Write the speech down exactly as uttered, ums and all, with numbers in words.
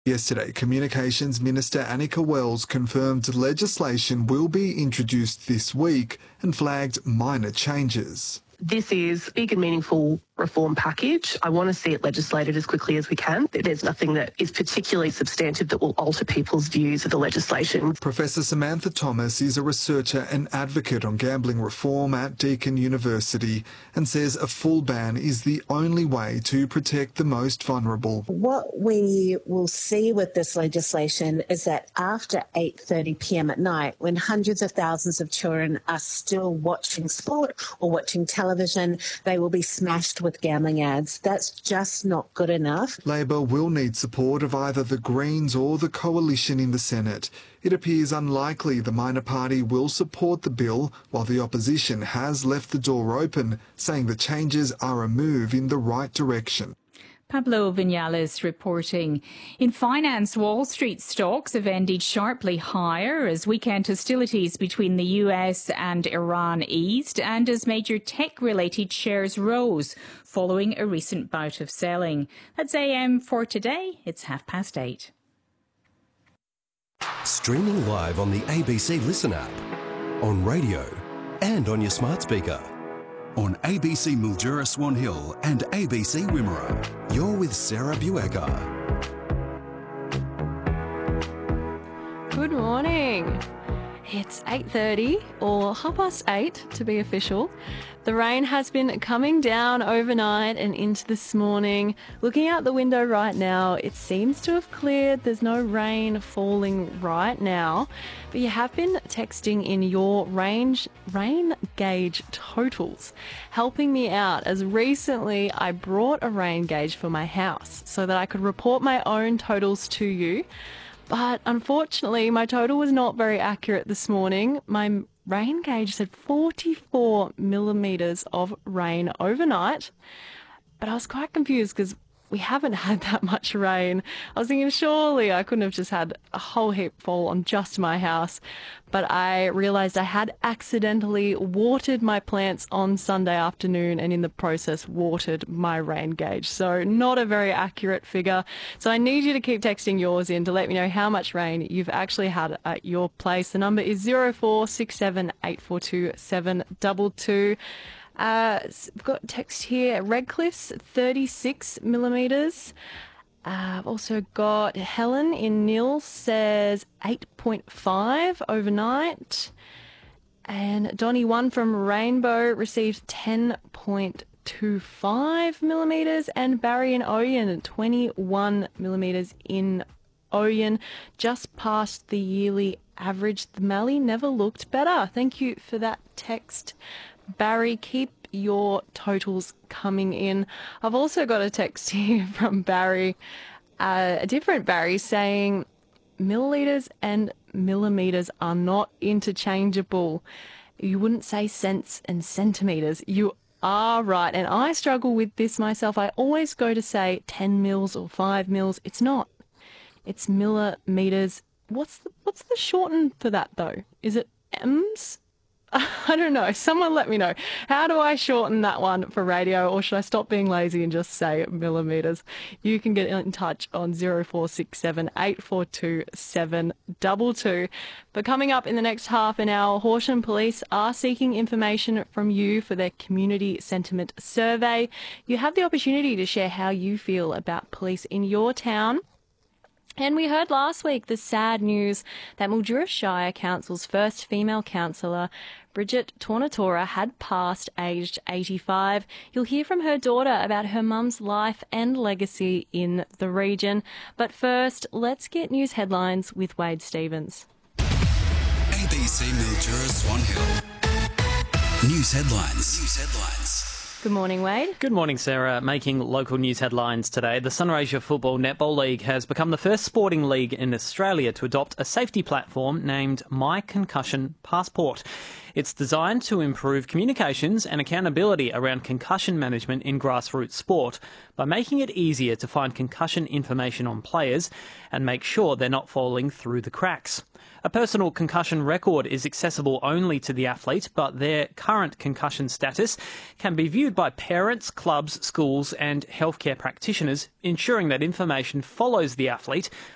Yesterday, Communications Minister Annika Wells confirmed legislation will be introduced this week and flagged minor changes. This is a big and meaningful reform package. I want to see it legislated as quickly as we can. There's nothing that is particularly substantive that will alter people's views of the legislation. Professor Samantha Thomas is a researcher and advocate on gambling reform at Deakin University and says a full ban is the only way to protect the most vulnerable. What we will see with this legislation is that after eight thirty p m at night, when hundreds of thousands of children are still watching sport or watching television, they will be smashed with gambling ads. That's just not good enough. Labor will need support of either the Greens or the coalition in the Senate. It appears unlikely the minor party will support the bill, while the opposition has left the door open, saying the changes are a move in the right direction. Pablo Vinales reporting. In finance, Wall Street stocks have ended sharply higher as weekend hostilities between the U S and Iran eased and as major tech-related shares rose following a recent bout of selling. That's A M for today. It's half past eight. Streaming live on the A B C Listen app, on radio and on your smart speaker. On A B C Mildura Swan Hill and A B C Wimmera. You're with Sarah Buecker. Good morning. It's eight thirty, or half past eight to be official. The rain has been coming down overnight and into this morning. Looking out the window right now, it seems to have cleared. There's no rain falling right now. But you have been texting in your range, rain gauge totals, helping me out as recently I brought a rain gauge for my house so that I could report my own totals to you. But unfortunately, my total was not very accurate this morning. My rain gauge said forty-four millimetres of rain overnight. But I was quite confused because we haven't had that much rain. I was thinking surely I couldn't have just had a whole heap fall on just my house. But I realised I had accidentally watered my plants on Sunday afternoon and in the process watered my rain gauge. So not a very accurate figure. So I need you to keep texting yours in to let me know how much rain you've actually had at your place. The number is zero four six seven eight four two seven two two. Uh, we've got text here, Redcliffe's thirty-six millimetres. Uh, I've also got Helen in Nil says eight point five overnight. And Donnie One from Rainbow received ten point two five millimetres. And Barry in Oyen, twenty-one millimetres in Oyen, just past the yearly average. The Mallee never looked better. Thank you for that text, Barry. Keep your totals coming in. I've also got a text here from Barry, uh, a different Barry, saying millilitres and millimetres are not interchangeable. You wouldn't say cents and centimetres. You are right. And I struggle with this myself. I always go to say ten mils or five mils. It's not. It's millimetres. What's the, what's the shorten for that, though? Is it M's? I don't know. Someone let me know. How do I shorten that one for radio, or should I stop being lazy and just say millimetres? You can get in touch on zero four six seven eight four two seven two two. But coming up in the next half an hour, Horsham Police are seeking information from you for their community sentiment survey. You have the opportunity to share how you feel about police in your town. And we heard last week the sad news that Mildura Shire Council's first female councillor, Bridget Tornatora, had passed aged eighty-five. You'll hear from her daughter about her mum's life and legacy in the region. But first, let's get news headlines with Wade Stevens. A B C Mildura Swan Hill. News headlines. News headlines. Good morning, Wade. Good morning, Sarah. Making local news headlines today, the Sunraysia Football Netball League has become the first sporting league in Australia to adopt a safety platform named My Concussion Passport. It's designed to improve communications and accountability around concussion management in grassroots sport by making it easier to find concussion information on players and make sure they're not falling through the cracks. A personal concussion record is accessible only to the athlete, but their current concussion status can be viewed by parents, clubs, schools and healthcare practitioners, ensuring that information follows the athlete